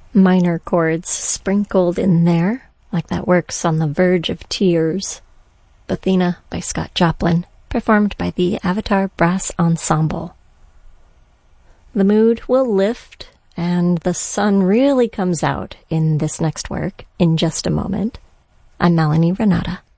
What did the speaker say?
minor chords sprinkled in there, like that works on the verge of tears. Athena by Scott Joplin, performed by the Avatar Brass Ensemble. The mood will lift, and the sun really comes out in this next work in just a moment. I'm Melanie Renata.